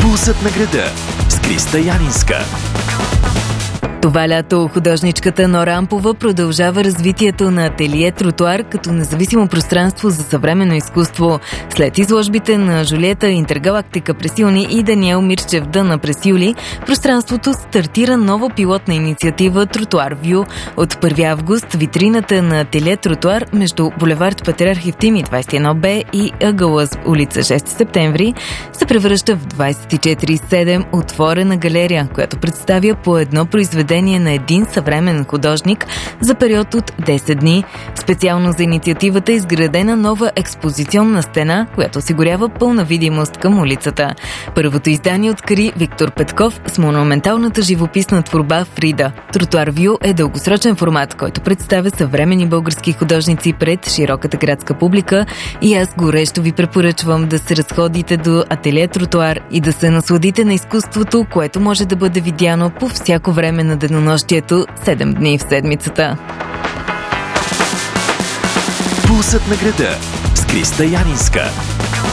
Пулсът на града с Криста Янинска. Това лято художничката Нора Ампова продължава развитието на ателие Тротуар като независимо пространство за съвременно изкуство. След изложбите на Жулиета Интергалактика през юни и Даниел Мирчев Дъна през юли, пространството стартира нова пилотна инициатива Тротуар Вю. От 1 август витрината на ателие Тротуар между булевард Патриарх Евтимий 21Б и ъгъла с улица 6 септември се превръща в 24/7 отворена галерия, която представя по едно произведение на един съвременен художник за период от 10 дни. Специално за инициативата е изградена нова експозиционна стена, която осигурява пълна видимост към улицата. Първото издание откри Виктор Петков с монументалната живописна творба Фрида. Тротуар Вю е дългосрочен формат, който представя съвременни български художници пред широката градска публика и аз горещо ви препоръчвам да се разходите до ателие Тротуар и да се насладите на изкуството, което може да бъде видяно по всяко време на денонощието 7 дни в седмицата. Пулсът на града с Криста Янинска.